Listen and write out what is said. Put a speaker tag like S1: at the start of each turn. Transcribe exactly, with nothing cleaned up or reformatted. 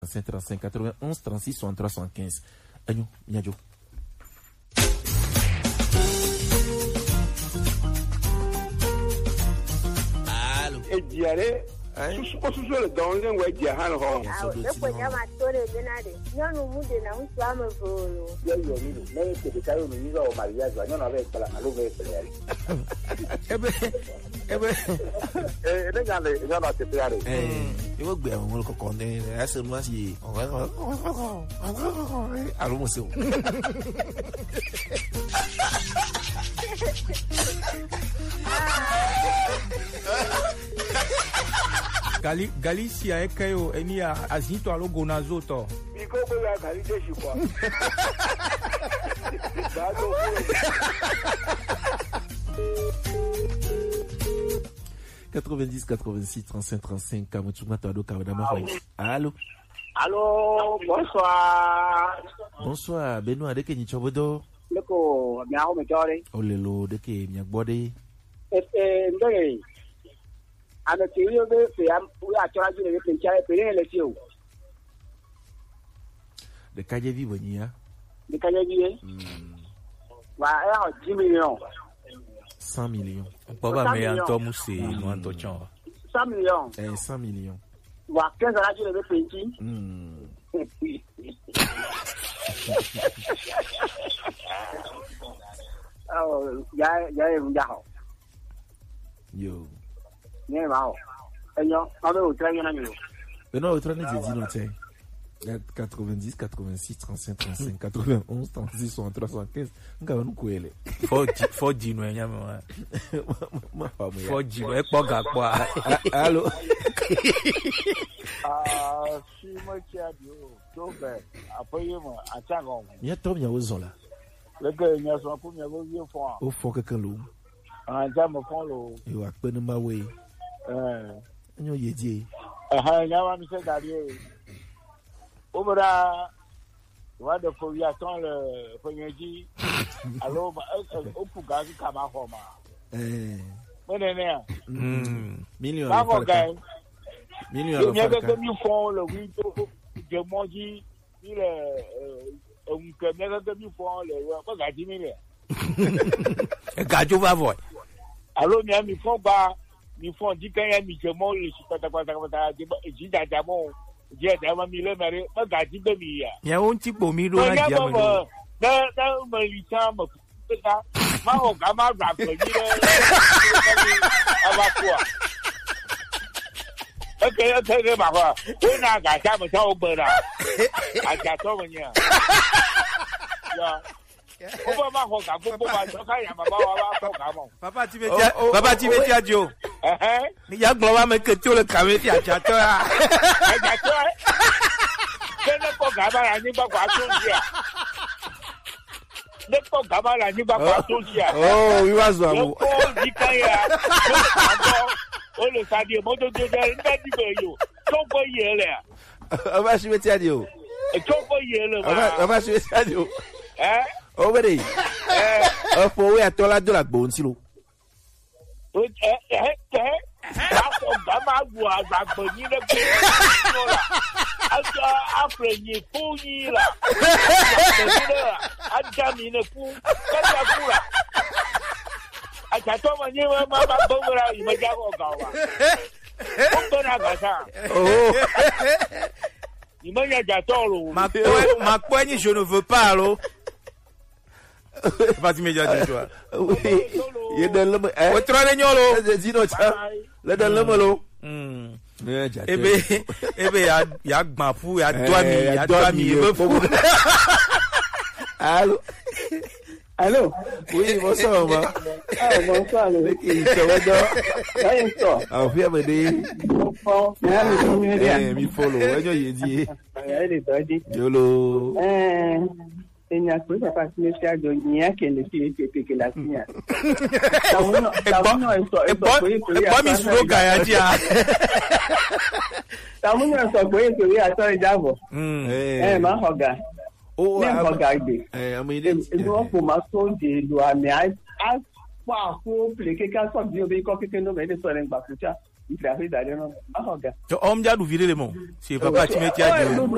S1: trente-cinq trente-cinq quatre-vingt-onze trente-six soixante-trois soixante-quinze. Agno, Niadjo.
S2: Allô. Et diarrhée. Susu susu le donne ouais diarrhée ho.
S3: Ah, le ponya ma tore benade. Nyonu mude na musu amevolo.
S2: Yo yo ni, na ke de kayo ni zo Maria zo, nyonu ave kala na lo ve pele.
S1: Ebe ebe
S2: Eh, ne gale, nyonu ate pele.
S1: eh, eu gbe àwọn kokon ni ase mo si. Alo mo se o.
S4: Gali Galicia é caio enia azito alogo na zoto.
S2: Biko ko ya kali de shi kwa. Ba do
S1: quatre-vingt-dix quatre-vingt-six trente-cinq trente-cinq Kamuchuma Tado Kawadama. Allô.
S2: Allô, bonsoir.
S1: Bonsoir, Benoît de Kenny Chobodo.
S2: Leko miao me jore.
S1: Olelo de ke Miagbode.
S2: Eh eh ndere. Ana tiyo be pe am ya chora jire be pincha pe le tio.
S1: De Kaje Vivonia.
S2: De kanya biye. Wa e o dix millions.
S1: cent millions.
S4: Baba me anto musi no anto chon.
S2: cent millions.
S1: Eh, cent millions.
S2: Wa quinze la jire be pinchi.
S1: Hmm.
S2: Oh, ya ya e ya ho.
S1: Yo.
S2: Ni ma ho. Enyo, ave o tra yana ni.
S1: Benoît, autre année, j'ai dit non, tiens. quatre-vingt-dix quatre-vingt-six trente-cinq trente-cinq quatre-vingt-onze trente-six soixante-trois soixante-quinze. Nga nous kwele.
S4: four G no enya me wa.
S1: Ma femme.
S4: four G no e po ga po.
S1: Allô.
S2: Ah, si mo chia dio. To be. Apoye mo atango.
S1: Nya tom ya ozola.
S2: Le gars nya so ko mi go vie fo.
S1: O fo kankan lo.
S2: Ah, ja mo fo lo.
S1: Yo akpenu ma we.
S2: Eh.
S1: Nyo yedie.
S2: Ah, nya wa mi se dadi e. Obra wa de ko ya ton le fonyeji. Allo, o pu ga ka ma ho ma.
S1: Eh.
S2: Mene ne.
S4: Hmm.
S1: Million.
S2: Ba ko ga.
S1: Million.
S2: Yo nya ga mi fo le wi to je moji il est un que me ga mi fo le ko ga ji mi le.
S4: E gajo va voy.
S2: Allo, mi mi fo ba mi fo di kan ya mi je mo le si pata pata pata ji da da mo. Je da ma mi le mere ba ga ji be mi ya.
S4: Ya un tipo mi do na dia me.
S2: Na na ma li ta ma ta ma ho ga ma ra ko ni le. Aba ko. Okay, okay, ke ma ko. Ko na ga ta ma ta o be ra. A ja to mo nya. Ya. O ba ma ho ga ko ba to ka ya ma ba wa ba ko ga mo.
S4: Papa ti be tia, papa ti be tia jo.
S2: Eh eh.
S4: Ni ya gbo wa me ke ti o le kawe ti aja to ya.
S2: Aja to. Ke na ko ga ba ra ni ba kwa to dia. Ne ko ga ba ra ni ba kwa to dia.
S1: Oh, we was one.
S2: Yo ko di kan ya. O le sa di mo do do de nda di be yo. To ko ye le.
S1: Aba shi beti adio.
S2: E to ko ye le
S1: Aba
S2: ma.
S1: aba shi beti adio.
S2: Eh?
S1: O bere.
S2: Eh.
S1: O fo we atola do la gbo nti lo.
S2: O eh eh eh. Ba ko ga ma gu agba gbo ni le ko. Aja afre ni fu ni la. Aja mi ne fu. Ka ja fu la. Aja to ma ni ma ma ba bo ra i ma ja ko ga wa. O ko na ga sa.
S1: Oh.
S2: I ma ya ja to lo.
S4: Ma po ma po ni je ne veux pas allo. Vas-y me dia jo.
S1: Oui. Ye dan le eh.
S4: O tro le nyolo.
S1: Di no cha. Le dan le lo.
S4: Hmm.
S1: Ne ja.
S4: Ebe ebe ya ya gban fu ya do mi ya do mi e fu.
S1: Allô.
S2: Allô?
S1: Oui, bonsoir ma.
S2: Ah, bonsoir.
S1: Le ki Chobodo.
S2: Ayi so.
S1: Ah, fi amede.
S2: Bon, ya mi mi
S1: Eh, mi follow. Enyo yedie.
S2: ya le doji.
S1: Yolo.
S2: Eh. Enya ko sa pa ni si ajo yin ke le fi ke ke la si ya. Tamuno tamuno so
S4: E bo e bo mi sulo ga ya dia.
S2: Tamuno so ko e ko ya so ijabo.
S4: Hmm.
S2: Eh, ma hoga.
S1: Oh,
S2: Ni hoga igbe.
S1: eh, amede.
S2: E mo ko ma so de lo ami a a pa ko ple ke ka so bi o bi ko ke ke no me de so le ngba fucha. Ifra fi da le no. Ma hoga.
S4: To om ja du vire le mo. Si papa ti me tia jo.